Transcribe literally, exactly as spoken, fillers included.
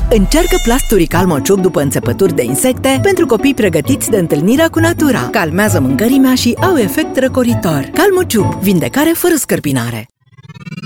Încearcă plasturii Calmociuc după înțepături de insecte pentru copii pregătiți de întâlnirea cu natura. Calmează mâncărimea și au efect răcoritor. Calmociuc, vindecare fără scărpinare.